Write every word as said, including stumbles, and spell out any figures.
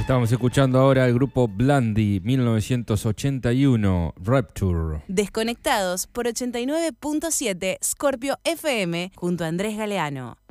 Estamos escuchando ahora el grupo Blondie, mil novecientos ochenta y uno, Rapture. Desconectados por ochenta y nueve punto siete Scorpio F M junto a Andrés Galeano.